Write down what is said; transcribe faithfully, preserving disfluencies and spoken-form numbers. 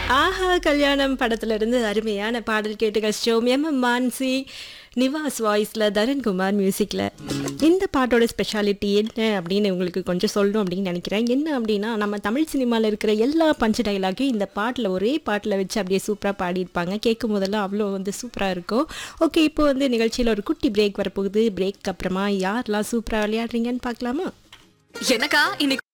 ஆஹா கல்யாணம் படத்துல இருந்து அருமையான பாடல் கேட்டு கஷ்டம் எம் எம் மான்சி நிவாஸ் வாய்ஸில் தரண்குமார் மியூசிக்கில். இந்த பாட்டோட ஸ்பெஷாலிட்டி என்ன அப்படின்னு உங்களுக்கு கொஞ்சம் சொல்லணும் அப்படின்னு நினைக்கிறேன். என்ன அப்படின்னா, நம்ம தமிழ் சினிமாவில் இருக்கிற எல்லா பஞ்சு டைலாக்கையும் இந்த பாட்டில் ஒரே பாட்டில் வச்சு அப்படியே சூப்பராக பாடியிருப்பாங்க. கேட்கும் போதெல்லாம் அவ்வளோ வந்து சூப்பராக இருக்கும். ஓகே, இப்போ வந்து நிகழ்ச்சியில் ஒரு குட்டி பிரேக் வரப்போகுது. பிரேக் அப்புறமா யாரெல்லாம் சூப்பராக விளையாடுறீங்கன்னு பார்க்கலாமா? எனக்கா இன்னைக்கு